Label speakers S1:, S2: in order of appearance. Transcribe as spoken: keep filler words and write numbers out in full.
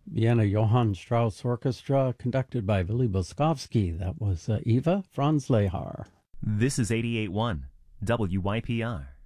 S1: Vienna Johann Strauss Orchestra, conducted by Willy Boskovsky. That was uh, Eva Franz Lehar.
S2: This is eighty-eight point one W Y P R.